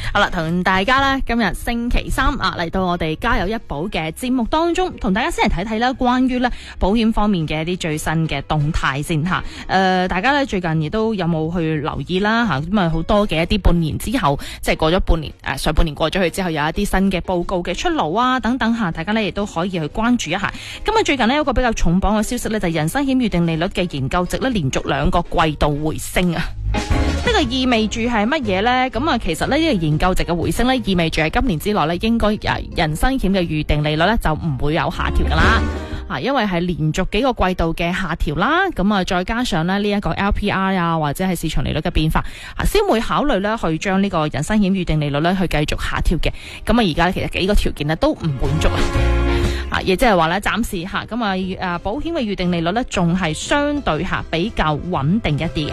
好啦，同大家咧今日星期三嚟到我哋家有一寶嘅節目當中，同大家先嚟睇睇啦，關於咧保險方面嘅一啲最新嘅動態先吓。大家咧最近亦都有冇去留意啦吓？咁啊好多嘅一啲半年之後，即係過咗半年上半年過咗去之後，有一啲新嘅報告嘅出爐啊等等吓，大家咧亦都可以去關注一下。咁啊最近呢，有一個比較重磅嘅消息咧，就係人身險預定利率嘅研究值咧連續2個季度回升啊！呢個意味住係乜嘢呢？咁啊，其實呢個研究值嘅回升呢，意味住喺今年之內呢，應該人身險嘅預定利率呢就唔會有下調噶啦。因為係連續幾個季度嘅下調啦，咁啊再加上呢一個 LPR 啊或者係市場利率嘅變化，先會考慮呢去將呢個人身險預定利率呢去繼續下調嘅。咁啊而家其實幾個條件呢都唔滿足啊，亦即係話呢暫時咁啊保險嘅預定利率呢仲係相對比較穩定一啲嘅。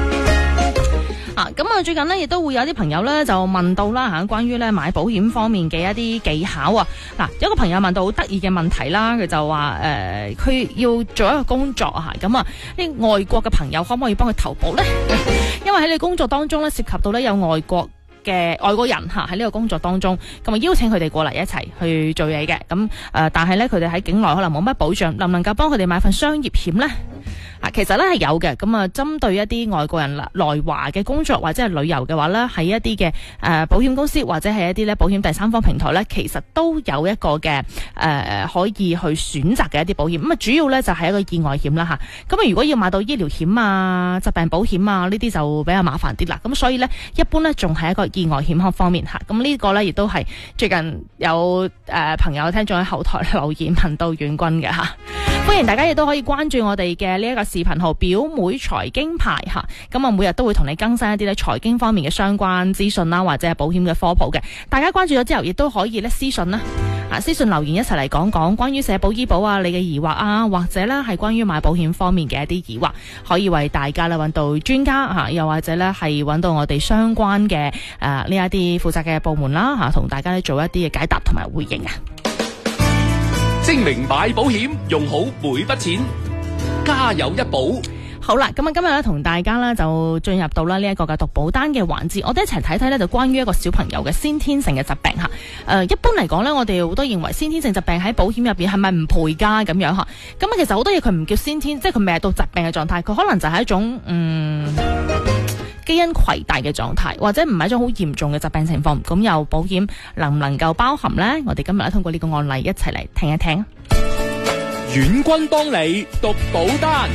咁啊，最近呢亦都會有啲朋友咧就問到啦關於咧買保險方面嘅一啲技巧啊。有個朋友問到好得意嘅問題啦，佢就話佢要做一個工作咁啊，啲外國嘅朋友可唔可以幫佢投保呢？因為喺你工作當中咧涉及到咧有外國人喺呢個工作當中，咁啊邀請佢哋過嚟一齊去做嘢嘅。咁但係咧佢哋喺境內可能冇乜保障，能唔能夠幫佢哋買份商業險呢？其實咧係有嘅，咁啊針對一啲外國人來華嘅工作或者係旅遊嘅話咧，喺一啲嘅保險公司或者係一啲咧保險第三方平台咧，其實都有一個嘅可以去選擇嘅一啲保險。咁啊主要咧就係一個意外險啦吓。咁啊如果要買到醫療險啊、疾病保險啊呢啲就比較麻煩啲啦。咁所以咧一般咧仲係一個意外險方面吓。咁呢個咧亦都係最近有朋友聽眾喺後台留言問到遠君嘅吓。歡迎大家亦都可以關注我哋嘅呢一個視頻號表妹財經牌吓，咁啊每日都會同你更新一啲咧財經方面嘅相關資訊啦，或者係保險嘅科普嘅。大家關注咗之後，亦都可以咧私信啦，私信留言一齊嚟講講關於社保醫保啊你嘅疑惑啊，或者咧係關於買保險方面嘅一啲疑惑，可以為大家咧揾到專家吓，又或者咧係揾到我哋相關嘅呢一啲負責嘅部門啦吓，同大家咧做一啲嘅解答同埋回應啊。 精明買保險，用好每筆錢，家有一寶。 好啦，咁啊今日咧同大家咧就進入到啦呢一個嘅讀保單嘅環節，我哋一齊睇睇咧就關於一個小朋友嘅先天性嘅疾病吓。一般嚟講咧，我哋好多認為先天性疾病喺保險入邊係咪唔賠噶咁樣吓？咁啊其實好多嘢佢唔叫先天，即係佢未係到疾病嘅狀態，佢可能就係一種基因攜帶嘅狀態，或者唔係一種好嚴重嘅疾病情況，咁又保險能唔能夠包含呢？我哋今日咧通過呢個案例一齊嚟聽一聽。 遠君幫你讀保單。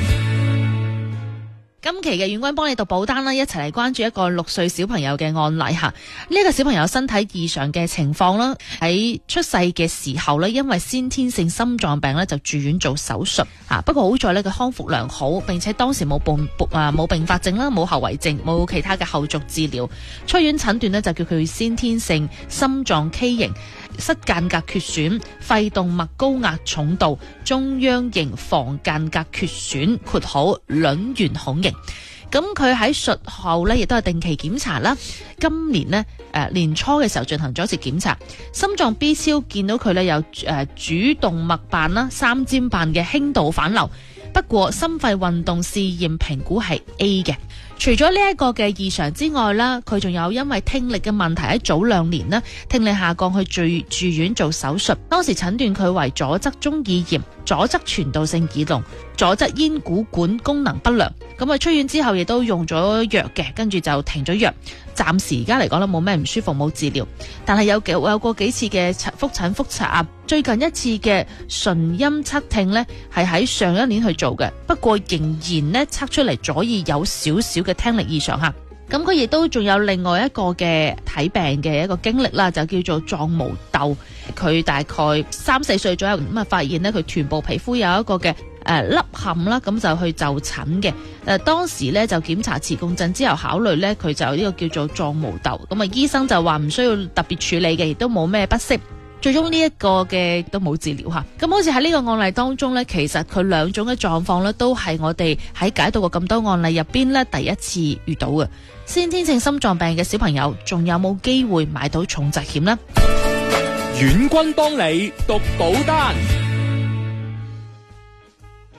今期嘅遠君幫你讀保單啦，一齊嚟關注一個6歲小朋友嘅案例吓。呢個小朋友身體異常嘅情況啦，喺出世嘅時候呢，因為先天性心臟病呢，就住院做手術啊。不過好在呢，佢康復良好，並且當時冇併發症啦，冇後遺症，冇其他嘅後續治療。出院診斷呢，就叫佢先天性心臟畸形、室間隔缺損、肺動脈高壓重度、中央型房間隔缺損（括號卵圓孔型）。咁佢喺術後呢，亦都係定期檢查啦。今年呢，年初嘅時候進行咗一次檢查，心臟 B 超見到佢呢有主動脈瓣啦、三尖瓣嘅輕度反流。不過心肺運動試驗評估係 A 嘅。除咗呢一個嘅異常之外啦，佢仲有因為聽力嘅問題喺早2年呢，聽力下降去住院做手術。當時診斷佢為左側中耳炎、左側傳導性耳聾、左側咽鼓管功能不良。咁啊出院之後亦都用咗藥嘅，跟住就停咗藥。暫時而家嚟講咧冇咩唔舒服，冇治療。但係有過幾次嘅複診複查，最近一次嘅純音測聽呢係喺上一年去做嘅，不過仍然呢測出嚟左耳有少少嘅聽力異常吓。咁佢亦都仲有另外一個嘅睇病嘅一個經歷啦，就叫做壯毛痘。佢大概3-4歲左右咁啊，發現呢佢臀部皮膚有一個嘅凹陷啦，咁就去就診嘅。當時呢就檢查磁共振之後考慮呢，佢就呢個叫做壯毛痘。咁啊醫生就話唔需要特別處理嘅，亦都冇咩不適。最終呢一個嘅都冇治療吓。咁好似喺呢個案例當中呢，其實佢兩種嘅狀況呢，都係我哋喺解讀過咁多案例入邊呢第一次遇到嘅。先天性心臟病嘅小朋友仲有冇機會買到重疾險呢？ 遠君幫你讀保單。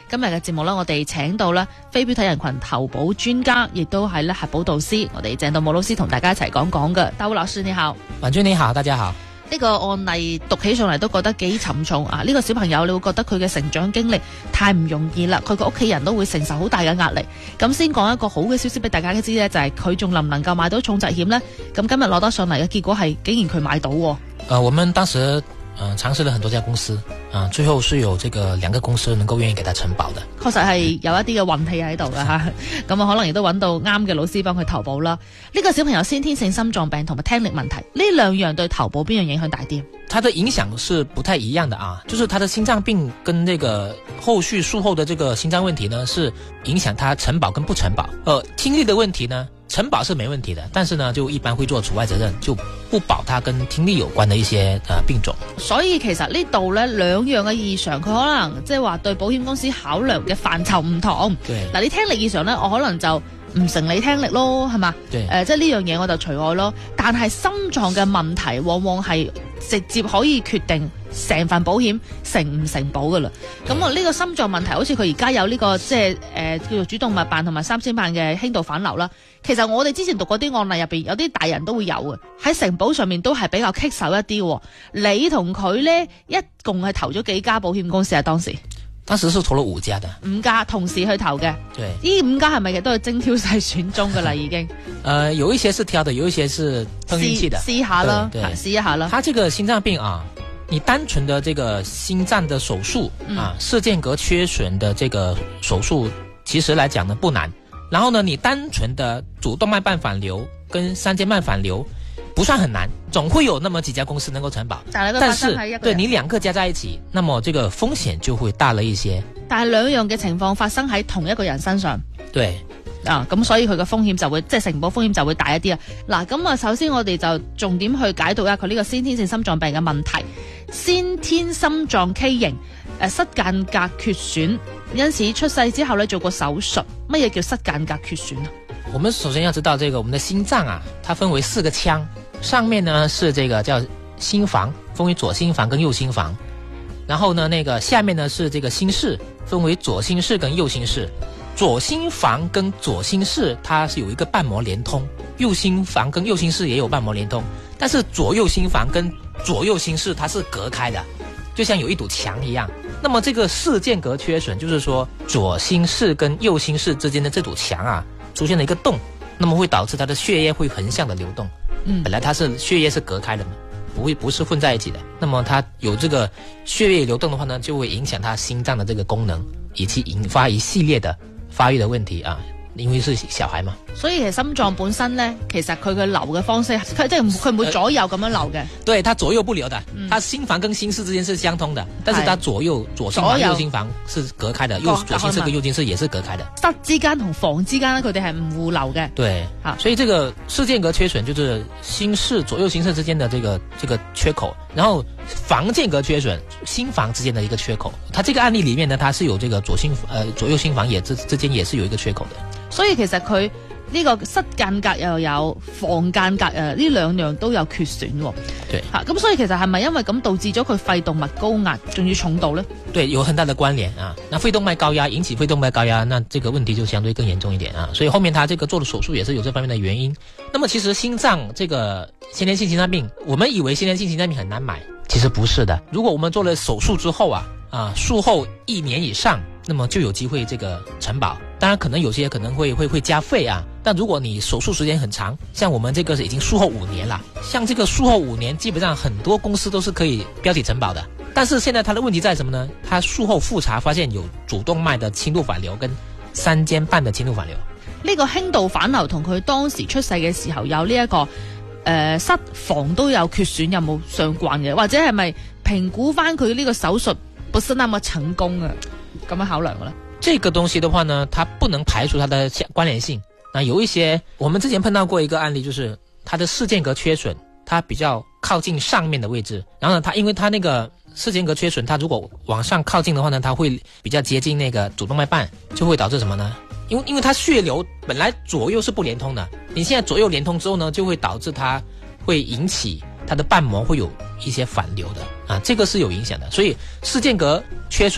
今日嘅節目呢，我哋請到咧非標體人群投保專家，亦都係咧核保導師，我哋鄭道武老師同大家一齊講講嘅。道武老師你好。 婉君你好，大家好。 呢個案例讀起上嚟都覺得幾沉重啊！呢個小朋友你會覺得佢嘅成長經歷太唔容易啦，佢個屋企人都會承受好大嘅壓力。咁先講一個好嘅消息俾大家知呢，就係佢仲能唔能夠買到重疾險呢？咁今日攞得上嚟嘅結果係竟然佢買到。 我們當時嘗試了很多家公司最後是有這個2個公司能夠願意給他承保的。 確實係有一啲嘅運氣喺度㗎吓，咁可能亦都揾到啱嘅老師幫佢投保啦。呢個小朋友先天性心臟病同埋聽力問題，呢2樣對投保邊樣影響大啲？ 它的影響是不太一樣的就是他的心臟病跟這個後續術後的這個心臟問題呢，是影響他承保跟不承保。聽力的問題呢，承保是沒問題的，但是呢就一般會做除外責任，就不保他跟聽力有關的一些病種。 所以其實呢度呢2樣嘅異常，佢可能即係話對保險公司考量嘅範疇唔同。 對， 嗱，你聽力異常呢，我可能就唔成你聽力咯，係嘛？ 對， 即係呢樣嘢我就除外咯。但係心臟嘅問題往往係直接可以決定成份保險承唔承保噶啦。咁我呢個心臟問題，好似佢而家有呢個即係叫做主動脈瓣同埋3000瓣嘅輕度反流啦。其實我哋之前讀嗰啲案例入邊，有啲大人都會有嘅，喺承保上面都係比較棘手一啲。你同佢呢，一共係投咗幾家保險公司啊？當時是投了5家的 ，5家同時去投嘅。 對， 呢5家係咪都係精挑細選中噶啦？已經有一些是挑的，有一些是碰運氣的。 試下啦， 對， 試一下啦。 他這個心臟病你單純的這個心臟的手術室間隔缺損的這個手術，其實來講呢不難。然後呢，你單純的主動脈瓣反流跟三尖瓣反流不算很難，總會有那麼幾家公司能夠承保。但是對你2個加在一起，那麼這個風險就會大了一些。 但係2樣嘅情況發生喺同一個人身上， 對咁所以佢嘅風險就會即係承保風險就會大一啲啊。嗱，咁首先我哋就重點去解讀一下佢呢個先天性心臟病嘅問題。先天心臟畸形，室間隔缺損，因此出世之後呢做過手術。乜嘢叫室間隔缺損啊？ 我們首先要知道這個我們的心臟它分為4個腔，上面呢是這個叫心房，分為左心房跟右心房。然後呢，那個下面呢是這個心室，分為左心室跟右心室。左心房跟左心室它是有一個瓣膜連通，右心房跟右心室也有瓣膜連通，但是左右心房跟左右心室它是隔開的，就像有一堵牆一樣。那麼這個室間隔缺損，就是說左心室跟右心室之間的這堵牆出現了一個洞，那麼會導致它的血液會橫向的流動。本來它是血液是隔開的嘛，不是混在一起的。那麼它有這個血液流動的話呢，就會影響它心臟的這個功能，以及引發一系列的發育的問題因為是小孩嘛。 所以其實心臟本身呢，其實佢嘅流嘅方式，佢唔會左右咁樣流嘅。 對，它左右不流的，它心房跟心室之間是相通的，但是它左心房右心房是隔開的，左心室跟右心室也是隔開的。 室之間同房之間呢，佢哋係唔互流嘅。 對，所以這個室間隔缺損就是心室左右心室之間的這個缺口，然後房間隔缺損，心房之間的一個缺口。它這個案例裡面呢，它是有這個左右心房之間也是有一個缺口的。 所以其實佢呢個室間隔又有房間隔呢2樣都有缺損。 對， 咁所以其實係咪因為咁導致咗佢肺動脈高壓，仲要重度呢？ 對，有很大的關聯那肺動脈高壓引起肺動脈高壓，那這個問題就相對更嚴重一點所以後面他這個做的手術也是有這方面的原因。那麼其實心臟這個先天性心臟病，我們以為先天性心臟病很難買，其實不是的。如果我們做了手術之後術後1年以上，那麼就有機會這個承保。當然可能有些可能會加費但如果你手術時間很長，像我們這個是已經術後5年了，像這個術後5年基本上很多公司都是可以標體承保的。但是現在它的問題在什麼呢？它術後複查發現有主動脈的輕度反流跟三尖瓣的輕度反流。 呢個輕度反流同佢當時出世嘅時候有呢一個室房都有缺損有冇相關嘅？或者係咪評估翻佢呢個手術不是那麼成功咁樣考量嘅呢？ 這個東西的話呢，它不能排除它的關聯性。那有一些我們之前碰到過一個案例，就是它的室間隔缺損，它比較靠近上面的位置，然後呢，因為它那個室間隔缺損，它如果往上靠近的話呢，它會比較接近那個主動脈瓣，就會導致什麼呢？因為它血流本來左右是不連通的，你現在左右連通之後呢，就會導致它會引起它的瓣膜會有一些反流的這個是有影響的。所以室間隔缺損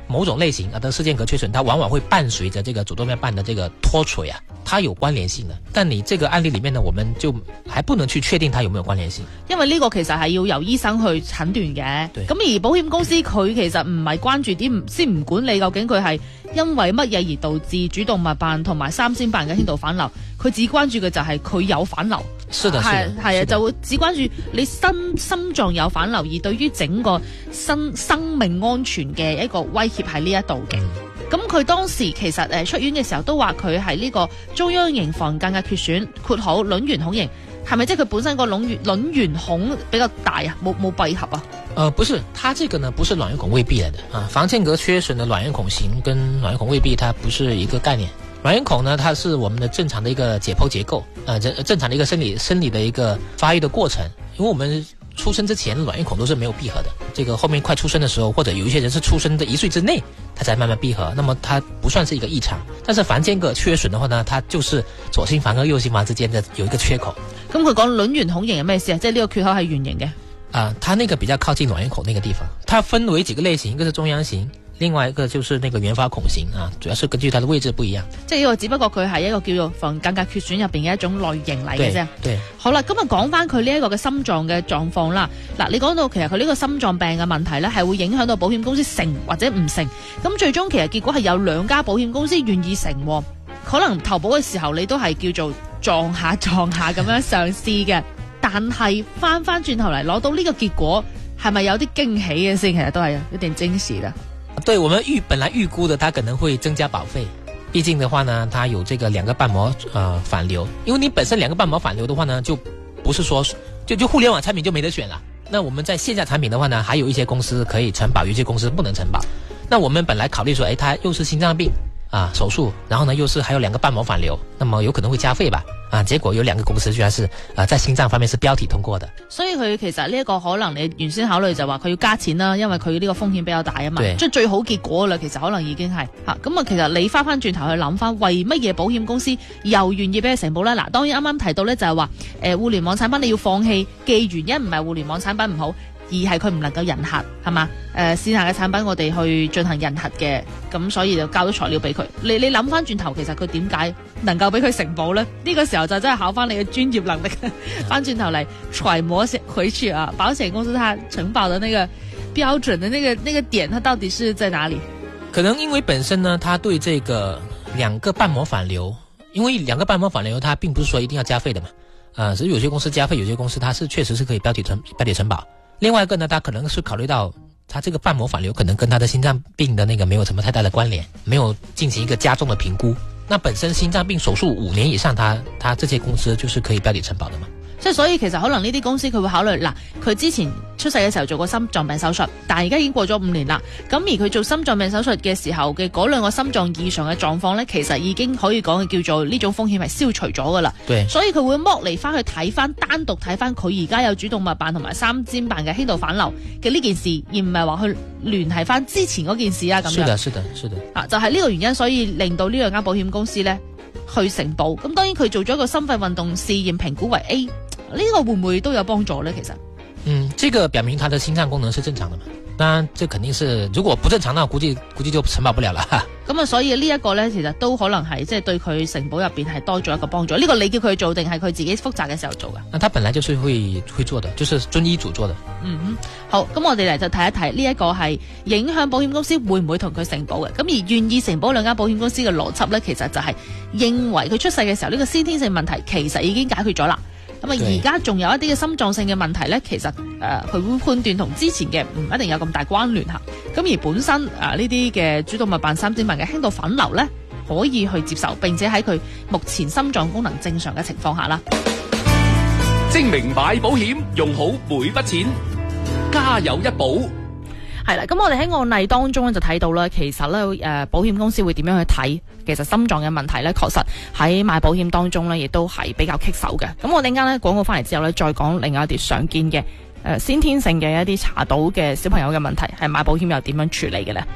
某種類型的室間隔缺損，它往往會伴隨着這個主動脈瓣的這個脫垂啊，它有關聯性的。但你這個案例裡面呢，我們就還不能去確定它有沒有關聯性， 因為呢個其實係要由醫生去診斷嘅。 對。 咁而保險公司佢其實唔係關注啲，先唔管你究竟佢係因為乜嘢而導致主動脈瓣同埋三尖瓣嘅輕度反流，佢只關注嘅就係佢有反流。 是的， 係啊，就會只關注你心臟有反流，而對於整個生命安全嘅一個威脅喺呢一度嘅。咁佢當時其實出院嘅時候都話佢係呢個中央型房間嘅缺損（括號卵圓孔型），係咪即係佢本身個卵圓孔比較大啊？冇閉合啊？ 不是，它這個呢不是卵圓孔未閉來的啊，房間隔缺損的卵圓孔型跟卵圓孔未閉它不是一個概念。卵圓孔呢，它是我們的正常的一個解剖結構，正常的一個生理的一個發育的過程。因為我們出生之前卵圓孔都是沒有閉合的，這個後面快出生的時候，或者有一些人是出生的1歲之內，它才慢慢閉合，那麼它不算是一個異常。但是房間隔缺損的話呢，它就是左心房和右心房之間的有一個缺口。 咁佢講卵圓孔型係咩意思啊？即係呢個缺口係圓形嘅。 它那個比較靠近卵圓孔那個地方，它分為幾個類型，一個是中央型。另外一個就是那個原發孔型啊，主要是根據它的位置不一樣。即係呢個只不過佢係一個叫做房間隔缺損入邊嘅一種類型嚟嘅啫。 對。 好啦，今日講翻佢呢一個嘅心臟嘅狀況啦。嗱，你講到其實佢呢個心臟病嘅問題咧，係會影響到保險公司成或者唔成。咁最終其實結果係有2家保險公司願意成，可能投保嘅時候你都係叫做撞下咁樣嘗試嘅。但係翻轉頭嚟攞到呢個結果，係咪有啲驚喜嘅先？其實都係有點驚喜啦。 對，我們本來預估的它可能會增加保費，畢竟的話呢，它有這個2個瓣膜反流，因為你本身2個瓣膜反流的話呢，就不是說就互聯網產品就沒得選了。那我們在線下產品的話呢，還有一些公司可以承保，有些公司不能承保。那我們本來考慮說，它又是心臟病啊手術，然後呢又是還有2個瓣膜反流，那麼有可能會加費吧。結果有2個公司居然是在心臟方面是標題通過的， 所以佢其實呢一個可能你原先考慮就話佢要加錢啦，因為佢呢個風險比較大啊嘛，即係最好結果啦。其實可能已經係咁啊。其實你翻轉頭去諗翻，為乜嘢保險公司又願意俾佢承保呢？嗱，當然啱啱提到呢就係話互聯網產品你要放棄嘅原因唔係互聯網產品唔好，而係佢唔能夠人核係嘛？線下嘅產品我哋去進行人核嘅，咁所以就交咗材料俾佢。你諗翻轉頭，其實佢點解能夠俾佢承保呢？呢個時候就真係考翻你嘅專業能力。翻轉頭嚟揣摩回去啊，保險公司它承保的那個標準的那個點，它到底是在哪裡？ 可能因為本身呢，它對這個2個瓣膜反流，因為2個瓣膜反流，它並不是說一定要加費的嘛。只是有些公司加費，有些公司它是確實是可以標題承保。另外一個呢，它可能是考慮到它這個瓣膜反流可能跟它的心臟病的那個沒有什麼太大的關聯，沒有進行一個加重的評估。那本身心臟病手術5年以上，它這些公司就是可以標題承保的嘛。 即係所以其實可能呢啲公司佢會考慮，嗱，佢之前出世嘅時候做過心臟病手術，但係而家已經過咗5年啦。咁而佢做心臟病手術嘅時候嘅嗰2個心臟異常嘅狀況呢，其實已經可以講嘅叫做呢種風險係消除咗噶啦。 對， 所以佢會剝離翻去睇翻，單獨睇翻佢而家有主動脈瓣同埋三尖瓣嘅輕度反流嘅呢件事，而唔係話去聯繫翻之前嗰件事啊咁樣。是的。就係呢個原因，所以令到呢2間保險公司呢去承保。咁當然佢做咗一個心肺運動試驗評估為 A，呢個會唔會都有幫助呢？其實， 這個表明他的心臟功能是正常的嘛。當然，這肯定是如果不正常，那估計就承保不了了。 咁啊，所以呢一個呢，其實都可能係即係對佢承保入邊係多咗一個幫助。呢個你叫佢做定係佢自己複雜嘅時候做噶？ 那他本來就是會做的，就是遵醫囑做的。 好，咁我哋嚟就睇一睇呢一個係影響保險公司會唔會同佢承保嘅。咁而願意承保2間保險公司嘅邏輯呢，其實就係認為佢出世嘅時候呢個先天性問題其實已經解決咗啦。咁啊，而家仲有一啲嘅心臟性嘅問題呢，其實佢會判斷同之前嘅唔一定有咁大關聯嚇。咁而本身呢啲嘅主動脈瓣三尖瓣嘅輕度反流呢，可以去接受，並且喺佢目前心臟功能正常嘅情況下啦。 精明買保險，用好每筆錢，家有一保。 係啦，咁我哋喺案例當中就睇到啦，其實咧保險公司會點樣去睇？其實心臟嘅問題咧，確實喺買保險當中咧，亦都係比較棘手嘅。咁我陣間咧廣告翻嚟之後咧，再講另外一啲常見嘅先天性嘅一啲查到嘅小朋友嘅問題，係買保險又點樣處理嘅咧？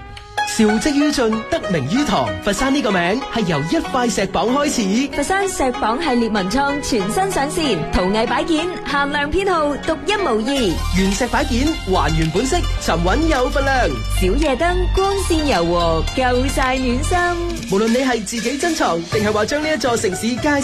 韶跡於盡，得名於堂。佛山呢個名係由一塊石榜開始。 佛山石榜系列文創全新上線，陶藝擺件限量編號，獨一無二。 原石擺件還原本色，沉穩有份量。 小夜燈光線柔和，夠晒暖心。 無論你係自己珍藏，定係話將呢一座城市介